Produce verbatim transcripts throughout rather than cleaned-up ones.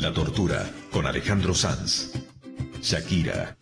La tortura con Alejandro Sanz. Shakira.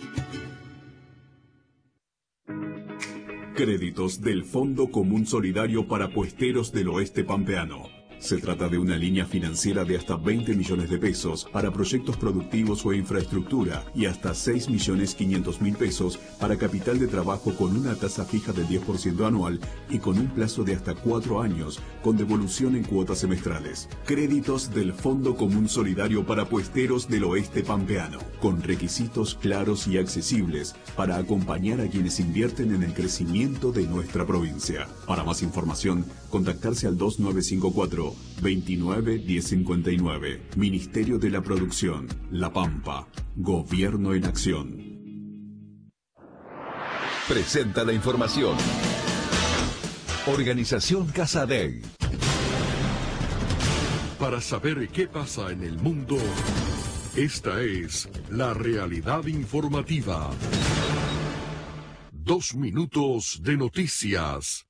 Créditos del Fondo Común Solidario para Puesteros del Oeste Pampeano. Se trata de una línea financiera de hasta veinte millones de pesos para proyectos productivos o infraestructura y hasta seis millones quinientos mil pesos para capital de trabajo con una tasa fija del diez por ciento anual y con un plazo de hasta cuatro años con devolución en cuotas semestrales. Créditos del Fondo Común Solidario para Puesteros del Oeste Pampeano, con requisitos claros y accesibles para acompañar a quienes invierten en el crecimiento de nuestra provincia. Para más información, contactarse al dos nueve cinco cuatro, veintinueve diez cincuenta y nueve. Ministerio de la Producción, La Pampa. Gobierno en acción. Presenta la información. Organización Casadei. Para saber qué pasa en el mundo, esta es la realidad informativa. Dos minutos de noticias.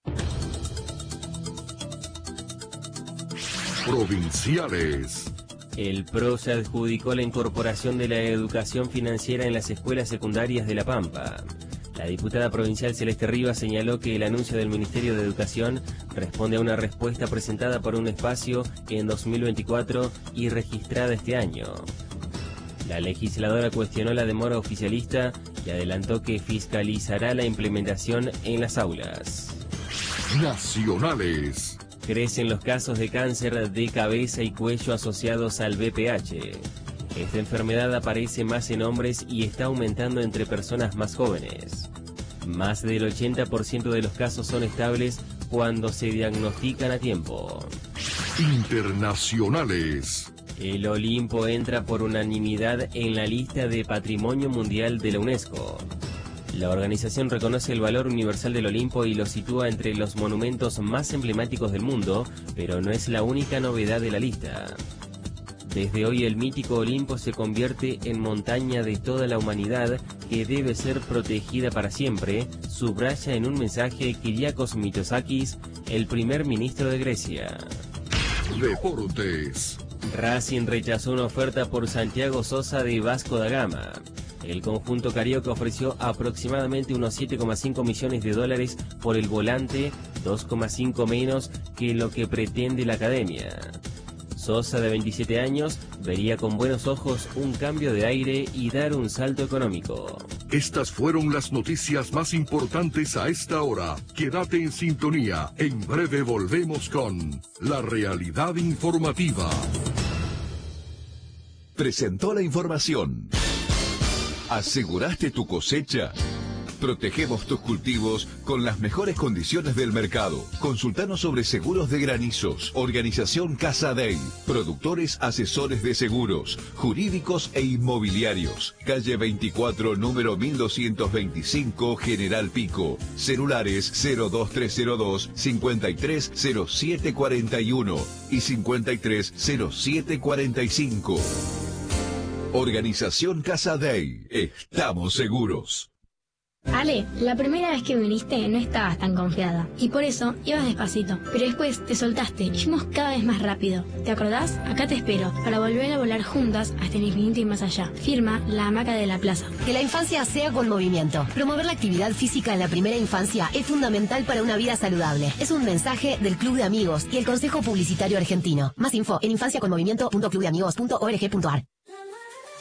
Provinciales. El P R O se adjudicó la incorporación de la educación financiera en las escuelas secundarias de La Pampa. La diputada provincial Celeste Rivas señaló que el anuncio del Ministerio de Educación responde a una respuesta presentada por un espacio en dos mil veinticuatro y registrada este año. La legisladora cuestionó la demora oficialista y adelantó que fiscalizará la implementación en las aulas. Nacionales. Crecen los casos de cáncer de cabeza y cuello asociados al V I H. Esta enfermedad aparece más en hombres y está aumentando entre personas más jóvenes. Más del ochenta por ciento de los casos son estables cuando se diagnostican a tiempo. Internacionales. El Olimpo entra por unanimidad en la lista de Patrimonio Mundial de la UNESCO. La organización reconoce el valor universal del Olimpo y lo sitúa entre los monumentos más emblemáticos del mundo, pero no es la única novedad de la lista. Desde hoy el mítico Olimpo se convierte en montaña de toda la humanidad que debe ser protegida para siempre, subraya en un mensaje Kyriakos Mitsotakis, el primer ministro de Grecia. Deportes. Racing rechazó una oferta por Santiago Sosa de Vasco da Gama. El conjunto carioca ofreció aproximadamente unos siete coma cinco millones de dólares por el volante, dos coma cinco menos que lo que pretende la academia. Sosa, de veintisiete años, vería con buenos ojos un cambio de aire y dar un salto económico. Estas fueron las noticias más importantes a esta hora. Quédate en sintonía. En breve volvemos con La Realidad Informativa. Presentó la información. ¿Aseguraste tu cosecha? Protegemos tus cultivos con las mejores condiciones del mercado. Consultanos sobre seguros de granizos. Organización Casadei. Productores asesores de seguros, jurídicos e inmobiliarios. Calle veinticuatro, número mil doscientos veinticinco, General Pico. Celulares cero dos tres cero dos, cincuenta y tres cero siete cuarenta y uno y cincuenta y tres cero siete cuarenta y cinco. Organización Casadei. Estamos seguros. Ale, la primera vez que viniste no estabas tan confiada y por eso ibas despacito, pero después te soltaste y fuimos cada vez más rápido. ¿Te acordás? Acá te espero para volver a volar juntas hasta el infinito y más allá. Firma La Hamaca de la Plaza. Que la infancia sea con movimiento. Promover la actividad física en la primera infancia es fundamental para una vida saludable. Es un mensaje del Club de Amigos y el Consejo Publicitario Argentino. Más info en infancia con movimiento punto club de amigos punto org punto ar.